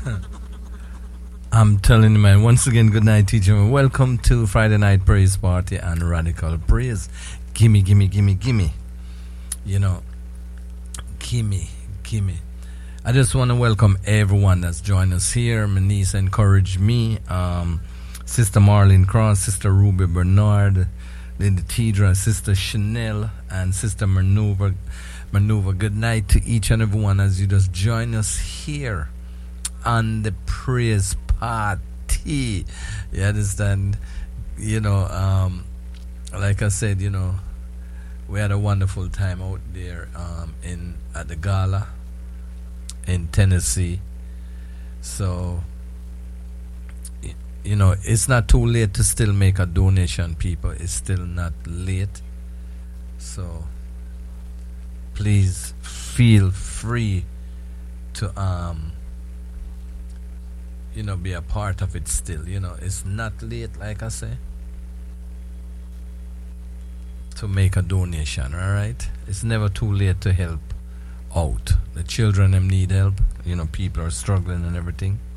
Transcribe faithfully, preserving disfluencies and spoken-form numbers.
I'm telling you, man. Once again, good night, teacher. Welcome to Friday Night Praise Party and Radical Praise. Gimme, gimme, gimme, gimme. You know, gimme, gimme. I just want to welcome everyone that's joined us here. My niece encouraged me. Um, Sister Marlene Cross, Sister Ruby Bernard, Lady Tidra, Sister Chanel, and Sister Maneuver. Maneuver. Good night to each and everyone as you just join us here on the praise party. You understand? You know, um, like I said, you know, we had a wonderful time out there um, in at the gala in Tennessee. So, you know, it's not too late to still make a donation, people. It's still not late. So, please feel free to, um, you know, be a part of it still. You know, it's not late, like I say, to make a donation, all right? It's never too late to help out. The children them need help. You know, people are struggling and everything.